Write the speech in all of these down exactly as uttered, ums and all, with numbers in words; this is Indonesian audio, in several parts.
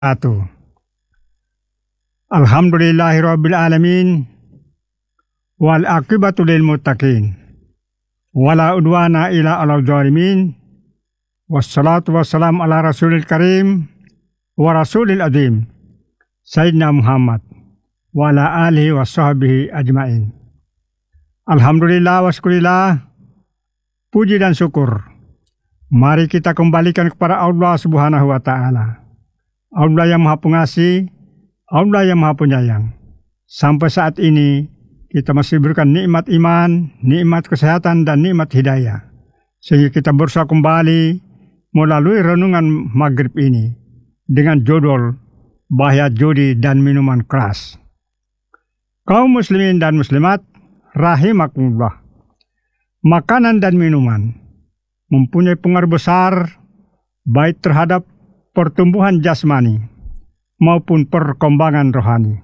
Atu. Alhamdulillahirabbil alamin wal aqibatu lil muttaqin wala udwana ila alal zalimin wassalatu wassalamu ala rasulil karim wa rasulil azim sayyidina Muhammad wa ala alihi wa sahbihi ajmain. Alhamdulillah wa syukurillah, puji dan syukur mari kita kembalikan kepada Allah Subhanahu wa taala. Allah yang Maha Pengasih, Allah yang Maha Penyayang. Sampai saat ini kita masih diberikan nikmat iman, nikmat kesehatan, dan nikmat hidayah. Sehingga kita berusaha kembali melalui renungan maghrib ini dengan judul bahaya judi dan minuman keras. Kaum muslimin dan muslimat, rahimakumullah. Makanan dan minuman mempunyai pengaruh besar baik terhadap pertumbuhan jasmani maupun perkembangan rohani.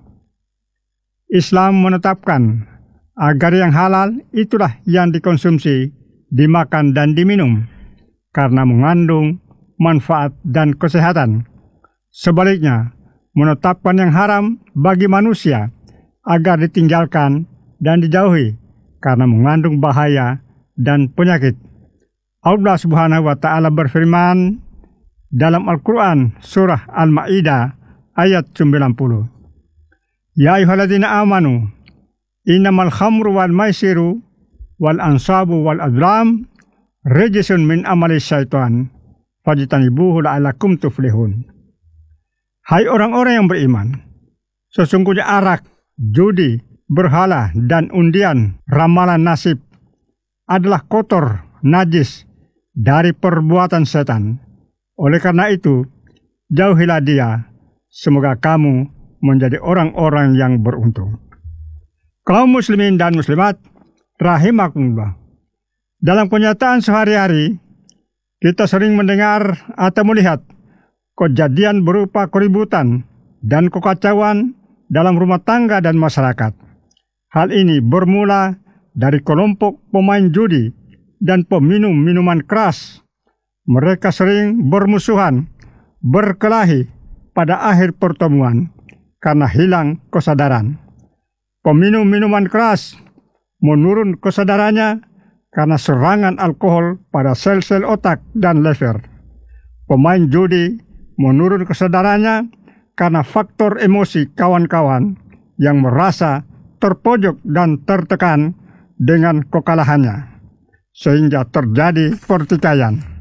Islam menetapkan agar yang halal itulah yang dikonsumsi, dimakan dan diminum karena mengandung manfaat dan kesehatan. Sebaliknya, menetapkan yang haram bagi manusia agar ditinggalkan dan dijauhi karena mengandung bahaya dan penyakit. Allah Subhanahu wa taala berfirman dalam Al-Quran surah Al-Ma'idah ayat sembilan puluh. Ya ayyuhalladzina amanu innamal khamru wal maisiru wal ansabu wal azlam rijsun min amali syaitan fajtanibuhu la'allakum tuflihun. Hai orang-orang yang beriman, sesungguhnya arak, judi, berhala dan undian ramalan nasib adalah kotor, najis dari perbuatan setan. Oleh karena itu, jauhilah dia, semoga kamu menjadi orang-orang yang beruntung. Kaum muslimin dan muslimat, rahimakumullah. Dalam kenyataan sehari-hari, kita sering mendengar atau melihat kejadian berupa keributan dan kekacauan dalam rumah tangga dan masyarakat. Hal ini bermula dari kelompok pemain judi dan peminum minuman keras. Mereka sering bermusuhan, berkelahi pada akhir pertemuan karena hilang kesadaran. Peminum minuman keras menurun kesadarannya karena serangan alkohol pada sel-sel otak dan lever. Pemain judi menurun kesadarannya karena faktor emosi kawan-kawan yang merasa terpojok dan tertekan dengan kekalahannya, sehingga terjadi pertikaian.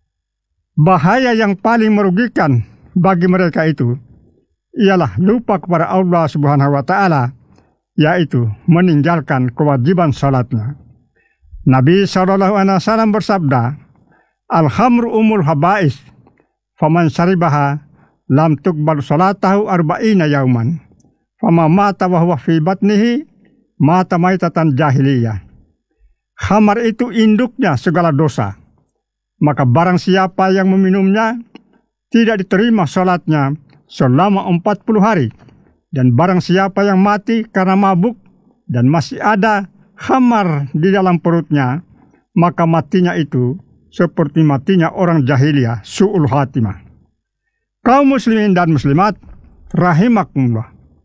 Bahaya yang paling merugikan bagi mereka itu ialah lupa kepada Allah Subhanahu wa taala, yaitu meninggalkan kewajiban salatnya. Nabi sallallahu alaihi wasallam bersabda, "Al-khamru umul haba'is, faman syaribaha lam tuqbal salatahu arba'ina yauman, fama mata wa huwa fi batnihi mata maitatan jahiliyah." Khamar itu induknya segala dosa. Maka barang siapa yang meminumnya tidak diterima salatnya selama empat puluh hari. Dan barang siapa yang mati karena mabuk dan masih ada khamar di dalam perutnya, maka matinya itu seperti matinya orang jahiliyah, su'ul khatimah. Kaum muslimin dan muslimat, rahimakumullah.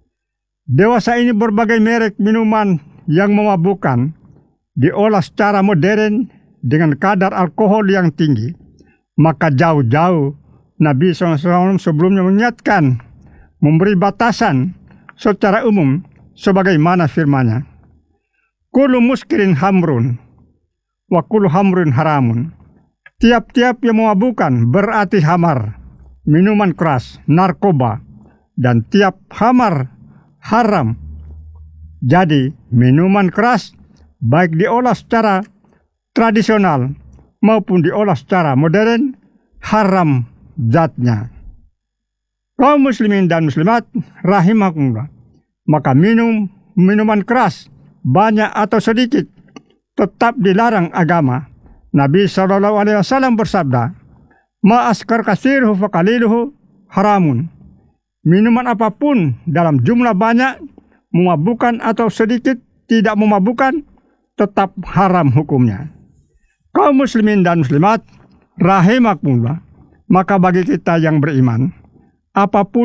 Dewasa ini berbagai merek minuman yang memabukkan diolah secara modern dengan kadar alkohol yang tinggi. Maka jauh-jauh Nabi shallallahu alaihi wasallam sebelumnya mengingatkan, memberi batasan secara umum sebagaimana firman-Nya, kullu muskirin hamrun wa kullu hamrun haramun. Tiap-tiap yang memabukkan berarti hamar, minuman keras, narkoba, dan tiap hamar haram. Jadi minuman keras baik diolah secara tradisional maupun diolah secara modern, haram zatnya. Kaum muslimin dan muslimat, rahimakumullah. Maka minum minuman keras, banyak atau sedikit, tetap dilarang agama. Nabi sallallahu alaihi wasallam bersabda, "Ma askar katsiruhu fa qaliluhu haramun." Minuman apapun dalam jumlah banyak, memabukkan atau sedikit tidak memabukkan, tetap haram hukumnya. Kaum muslimin dan muslimat, rahimakumullah. Maka bagi kita yang beriman, apapun